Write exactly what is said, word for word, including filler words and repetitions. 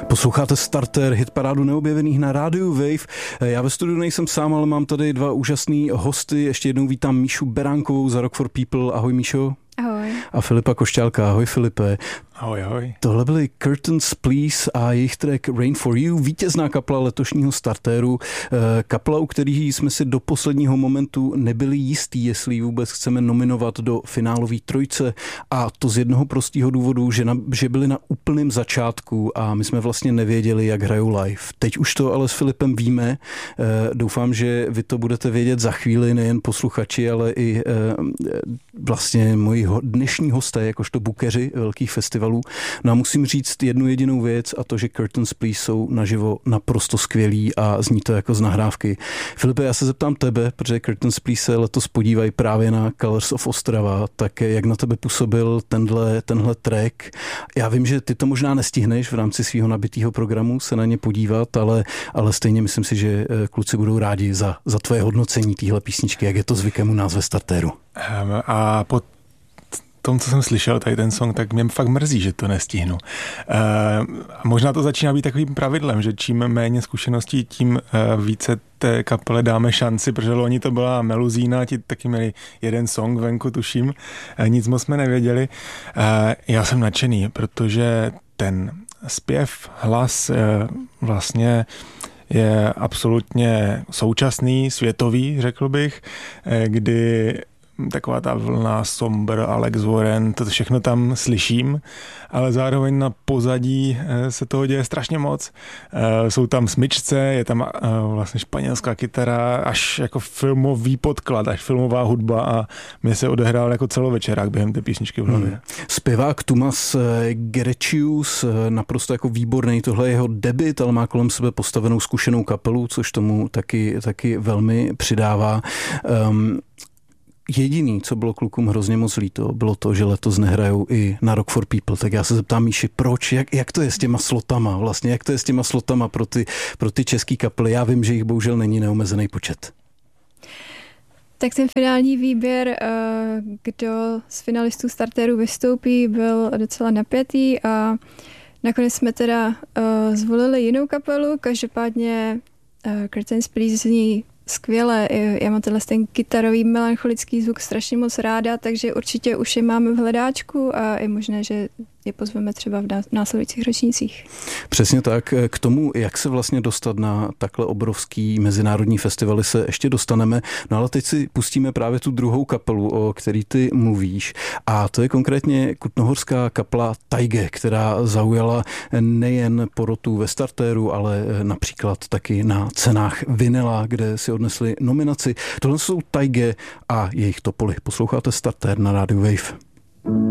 Posloucháte Starter, hitparádu neobjevených na rádiu Wave. Já ve studiu nejsem sám, ale mám tady dva úžasný hosty. Ještě jednou vítám Míšu Beránkovou za Rock for People. Ahoj Míšo. Ahoj. A Filipa Košťálka. Ahoj Filipe. Ahoj, ahoj. Tohle byly Curtains Please a jejich track Rain for You, vítězná kapela letošního Starteru. Kapela, u kterých jsme si do posledního momentu nebyli jistí, jestli vůbec chceme nominovat do finálové trojce, a to z jednoho prostého důvodu, že, na, že byli na úplném začátku a my jsme vlastně nevěděli, jak hrajou live. Teď už to ale s Filipem víme. Doufám, že vy to budete vědět za chvíli, nejen posluchači, ale i vlastně moji dnešní hosté, jakožto bookeři velkých festivalů. No a musím říct jednu jedinou věc, a to, že Curtains Please jsou naživo naprosto skvělí a zní to jako z nahrávky. Filipe, já se zeptám tebe, protože Curtains Please se letos podívají právě na Colors of Ostrava, tak jak na tebe působil tenhle, tenhle track? Já vím, že ty to možná nestihneš v rámci svého nabitého programu se na ně podívat, ale, ale stejně myslím si, že kluci budou rádi za, za tvoje hodnocení téhle písničky, jak je to zvykem u nás ve Starteru. A po tom, co jsem slyšel, tady ten song, tak mě fakt mrzí, že to nestihnu. Uh, možná to začíná být takovým pravidlem, že čím méně zkušeností, tím uh, více té kapele dáme šanci, protože loni to byla Meluzína, ti taky měli jeden song venku, tuším, uh, nic moc jsme nevěděli. Uh, já jsem nadšený, protože ten zpěv, hlas uh, vlastně je absolutně současný, světový, řekl bych, uh, kdy taková ta vlna Somber, Alex Warren, to všechno tam slyším, ale zároveň na pozadí se toho děje strašně moc. Jsou tam smyčce, je tam vlastně španělská kytara, až jako filmový podklad, až filmová hudba, a mě se odehrál jako celovečerák během té písničky v hlavě. Hmm. Zpěvák Tumas Gerečius, naprosto jako výborný, tohle je jeho debut, ale má kolem sebe postavenou zkušenou kapelu, což tomu taky, taky velmi přidává. Um, Jediný, co bylo klukům hrozně moc líto, bylo to, že letos nehrajou i na Rock for People. Tak já se zeptám Míši, proč, jak, jak to je s těma slotama vlastně, jak to je s těma slotama pro ty, pro ty český kapely? Já vím, že jich bohužel není neomezený počet. Tak ten finální výběr, kdo z finalistů Starteru vystoupí, byl docela napjatý a nakonec jsme teda zvolili jinou kapelu. Každopádně Curtains Please zní skvěle, já mám tenhle ten kytarový melancholický zvuk strašně moc ráda, takže určitě už je máme v hledáčku a je možné, že je pozveme třeba v následujících ročnících. Přesně tak. K tomu, jak se vlastně dostat na takhle obrovský mezinárodní festivaly, se ještě dostaneme. No ale teď si pustíme právě tu druhou kapelu, o který ty mluvíš. A to je konkrétně kutnohorská kapela Taige, která zaujala nejen porotu ve Starteru, ale například taky na cenách Vinyla, kde si odnesli nominaci. Tohle jsou Taige a jejich Topoly. Posloucháte Starter na rádiu Wave.